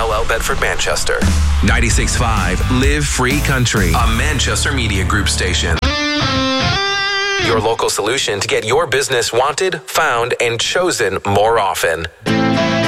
MLL Bedford, Manchester. 96.5 Live Free Country, a Manchester Media Group station. Your local solution to get your business wanted, found, and chosen more often.